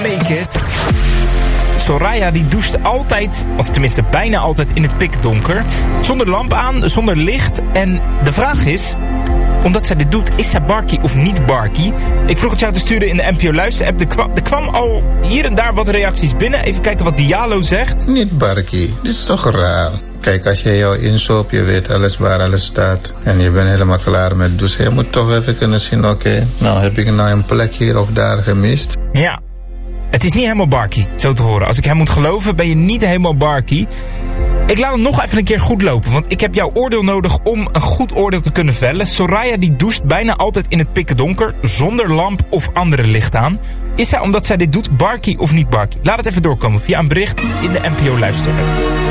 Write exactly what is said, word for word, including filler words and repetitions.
Make it. Soraya die doucht altijd, of tenminste bijna altijd in het pikdonker. Zonder lamp aan, zonder licht. En de vraag is, omdat zij dit doet, is zij barkie of niet barkie? Ik vroeg het jou te sturen in de N P O Luister app. Er kwam, er kwam al hier en daar wat reacties binnen. Even kijken wat Diallo zegt. Niet barkie, dit is toch raar. Kijk, als je jou insoopt, je weet alles waar alles staat. En je bent helemaal klaar met douchen. Je moet toch even kunnen zien, oké, okay, nou heb ik nou een plek hier of daar gemist. Ja, het is niet helemaal barkie, zo te horen. Als ik hem moet geloven, ben je niet helemaal barkie. Ik laat hem nog even een keer goed lopen, want ik heb jouw oordeel nodig om een goed oordeel te kunnen vellen. Soraya die doucht bijna altijd in het pikkendonker, zonder lamp of andere licht aan. Is zij, omdat zij dit doet, barkie of niet barkie? Laat het even doorkomen via een bericht in de N P O Luister app.